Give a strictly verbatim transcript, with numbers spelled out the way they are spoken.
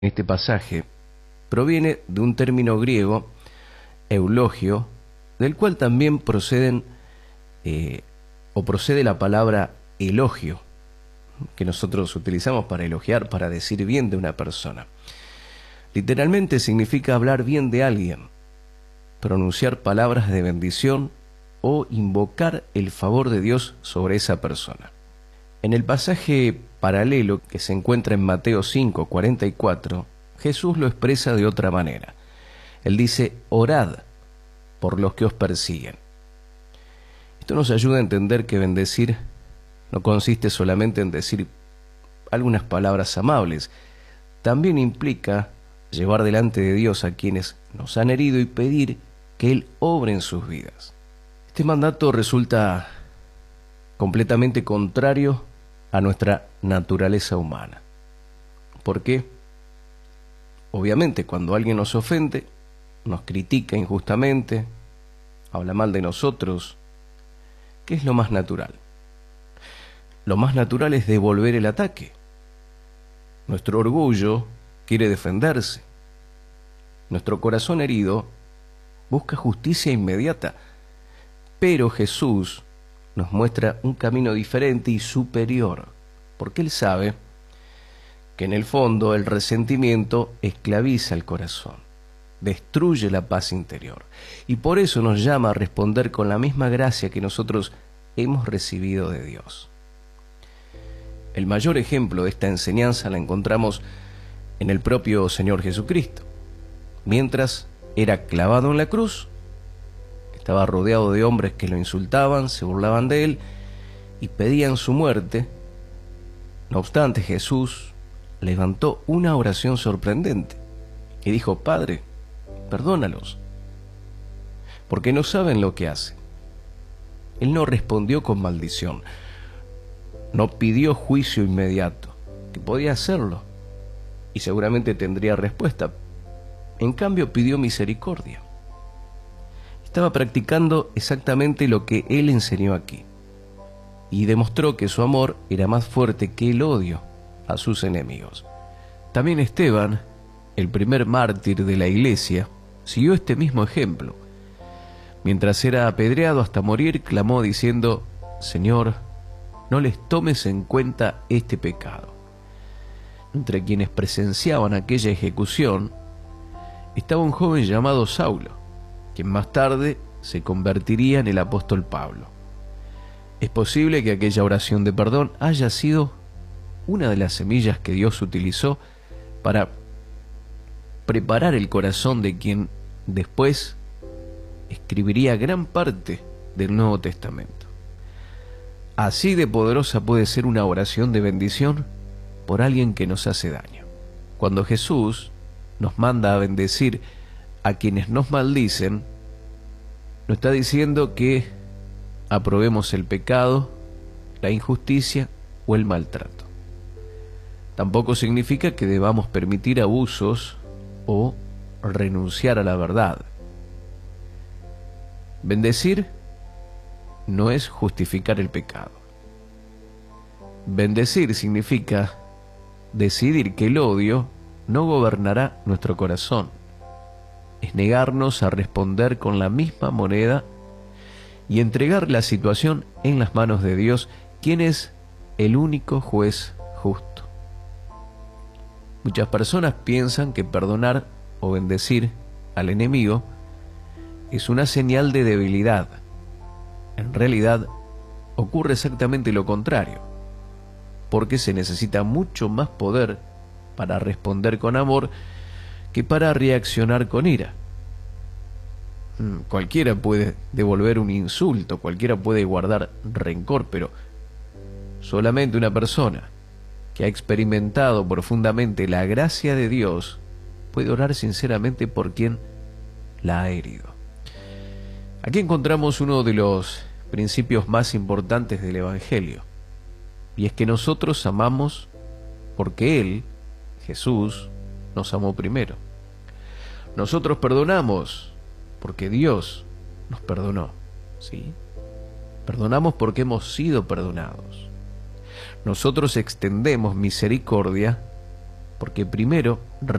este pasaje proviene de un término griego, eulogio, del cual también proceden eh, o procede la palabra elogio, que nosotros utilizamos para elogiar, para decir bien de una persona. Literalmente significa hablar bien de alguien, pronunciar palabras de bendición o invocar el favor de Dios sobre esa persona. En el pasaje paralelo que se encuentra en Mateo cinco, cuarenta y cuatro, Jesús lo expresa de otra manera. Él dice: orad por los que os persiguen. Esto nos ayuda a entender que bendecir no consiste solamente en decir algunas palabras amables, también implica llevar delante de Dios a quienes nos han herido y pedir que Él obre en sus vidas. Este mandato resulta completamente contrario a nuestra naturaleza humana. ¿Por qué? Obviamente, cuando alguien nos ofende, nos critica injustamente, habla mal de nosotros, ¿qué es lo más natural? Lo más natural es devolver el ataque. Nuestro orgullo quiere defenderse. Nuestro corazón herido busca justicia inmediata. Pero Jesús nos muestra un camino diferente y superior, porque Él sabe que en el fondo el resentimiento esclaviza el corazón, destruye la paz interior, y por eso nos llama a responder con la misma gracia que nosotros hemos recibido de Dios. El mayor ejemplo de esta enseñanza la encontramos en el propio Señor Jesucristo. Mientras era clavado en la cruz, estaba rodeado de hombres que lo insultaban, se burlaban de él y pedían su muerte. No obstante, Jesús levantó una oración sorprendente y dijo: Padre, perdónalos, porque no saben lo que hacen. Él no respondió con maldición, no pidió juicio inmediato, que podía hacerlo y seguramente tendría respuesta. En cambio, pidió misericordia. Estaba practicando exactamente lo que Él enseñó aquí y demostró que su amor era más fuerte que el odio a sus enemigos. También Esteban, el primer mártir de la iglesia, siguió este mismo ejemplo. Mientras era apedreado hasta morir, clamó diciendo: Señor, no les tomes en cuenta este pecado. Entre quienes presenciaban aquella ejecución estaba un joven llamado Saulo, quien más tarde se convertiría en el apóstol Pablo. Es posible que aquella oración de perdón haya sido una de las semillas que Dios utilizó para preparar el corazón de quien después escribiría gran parte del Nuevo Testamento. Así de poderosa puede ser una oración de bendición por alguien que nos hace daño. Cuando Jesús nos manda a bendecir a quienes nos maldicen, no está diciendo que aprobemos el pecado, la injusticia o el maltrato. Tampoco significa que debamos permitir abusos o renunciar a la verdad. Bendecir no es justificar el pecado. Bendecir significa decidir que el odio no gobernará nuestro corazón. Es negarnos a responder con la misma moneda y entregar la situación en las manos de Dios, quien es el único juez justo. Muchas personas piensan que perdonar o bendecir al enemigo es una señal de debilidad. En realidad, ocurre exactamente lo contrario, porque se necesita mucho más poder para responder con amor que para reaccionar con ira. Cualquiera puede devolver un insulto, cualquiera puede guardar rencor, pero solamente una persona que ha experimentado profundamente la gracia de Dios puede orar sinceramente por quien la ha herido. Aquí encontramos uno de los principios más importantes del Evangelio, y es que nosotros amamos porque Él, Jesús, nos amó primero. Nosotros perdonamos porque Dios nos perdonó, ¿sí? Perdonamos porque hemos sido perdonados. Nosotros extendemos misericordia porque primero